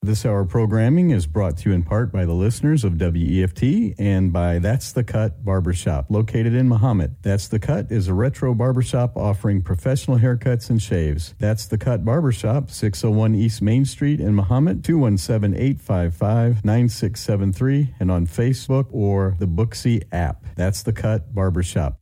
This hour programming is brought to you in part by the listeners of WEFT and by That's the Cut Barbershop, located in Mahomet. That's the Cut is a retro barbershop offering professional haircuts and shaves. That's the Cut Barbershop, 601 East Main Street in Mahomet, 217-855-9673, and on Facebook or the Booksy app. That's the Cut Barbershop.